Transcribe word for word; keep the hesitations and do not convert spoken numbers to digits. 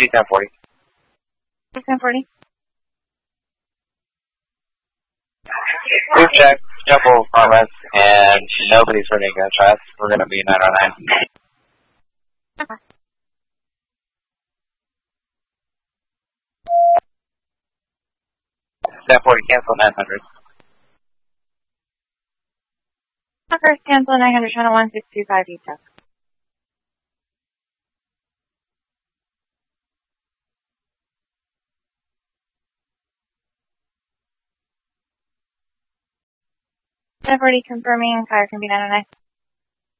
two ten forty. ten forty. We've checked several apartments and nobody's heard any gunshots. We're going to be nine oh nine. Okay. ten forty, cancel nine hundred. Okay, cancel nine hundred, channel one six two five, E-Tech. ten forty confirming, fire can be nine oh nine.